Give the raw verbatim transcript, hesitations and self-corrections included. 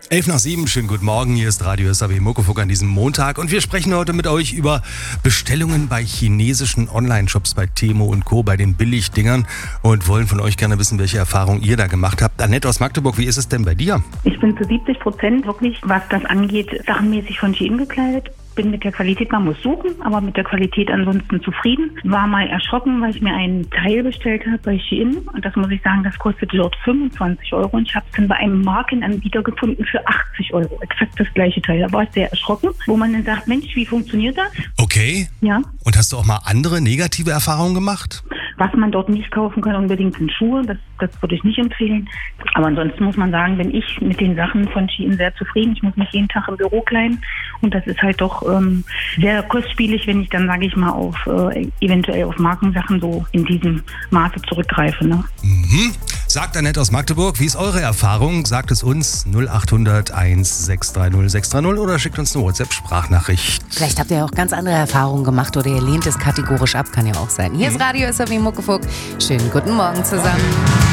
Elf nach sieben, schönen guten Morgen, hier ist Radio S A B Muckefuck an diesem Montag und wir sprechen heute mit euch über Bestellungen bei chinesischen Online-Shops, bei Temu und Co., bei den Billigdingern und wollen von euch gerne wissen, welche Erfahrungen ihr da gemacht habt. Annette aus Magdeburg, wie ist es denn bei dir? Ich bin zu siebzig Prozent wirklich, was das angeht, sachenmäßig von Shein gekleidet. Bin mit der Qualität, man muss suchen, aber mit der Qualität ansonsten zufrieden. War mal erschrocken, weil ich mir einen Teil bestellt habe bei Shein und das muss ich sagen, das kostet dort fünfundzwanzig Euro und ich habe es dann bei einem Markenanbieter gefunden für achtzig Euro. Exakt das gleiche Teil. Da war ich sehr erschrocken, wo man dann sagt, Mensch, wie funktioniert das? Okay. Ja. Und hast du auch mal andere negative Erfahrungen gemacht? Was man dort nicht kaufen kann, unbedingt sind Schuhe, das, das würde ich nicht empfehlen. Aber ansonsten muss man sagen, bin ich mit den Sachen von Shein sehr zufrieden. Ich muss mich jeden Tag im Büro kleiden und das ist halt doch ähm, sehr kostspielig, wenn ich dann, sage ich mal, auf äh, eventuell auf Markensachen so in diesem Maße zurückgreife. Ne? Mhm. Sagt Annette aus Magdeburg, wie ist eure Erfahrung? Sagt es uns null acht hundert eins sechs drei null sechs drei null oder schickt uns eine WhatsApp-Sprachnachricht. Vielleicht habt ihr auch ganz andere Erfahrungen gemacht oder ihr lehnt es kategorisch ab, kann ja auch sein. Hier ist Radio S A B Muckefuck. Schönen guten Morgen zusammen.